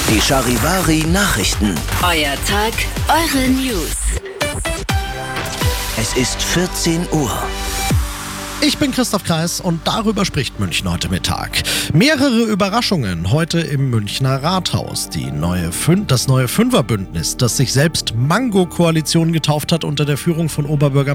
Die Charivari Nachrichten. Euer Tag, eure News. Es ist 14 Uhr. Ich bin Christoph Kreis und darüber spricht München heute Mittag. Mehrere Überraschungen heute im Münchner Rathaus. Das neue Fünferbündnis, das sich selbst Mango-Koalition getauft hat unter der Führung von